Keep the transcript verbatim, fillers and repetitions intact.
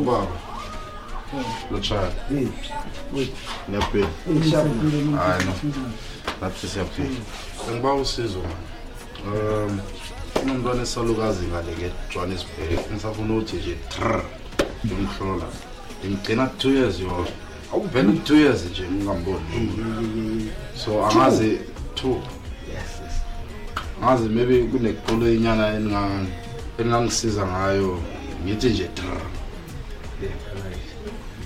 Baba. Lo child. Hey. Wait. Ngiyaphila. Hayi no. Nathi siyaphila. Ngiba usizo man. Um unomntwana esalukazi ngale ke Johannesburg. Ngisafuna ukuthi nje trrr. Ngimhlola. Ngigcina two years yo. Awuvela two years nje ngingamboni. So angazi two. Yes, yes. Angazi maybe kunekulo inyana eningangisiza ngayo ngithi nje trrr. Yeah.